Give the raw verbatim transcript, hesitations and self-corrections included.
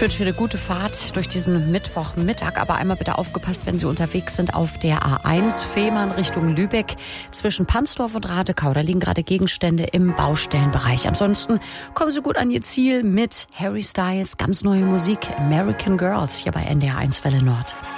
wünsche Ihnen eine gute Fahrt durch diesen Mittwochmittag. Aber einmal bitte aufgepasst, wenn Sie unterwegs sind auf der A eins Fehmarn Richtung Lübeck. Zwischen Pansdorf und Radekau, da liegen gerade Gegenstände im Baustellenbereich. Ansonsten kommen Sie gut an Ihr Ziel mit Harry Styles, ganz neue Musik, American Girls, hier bei N D R eins Welle Nord.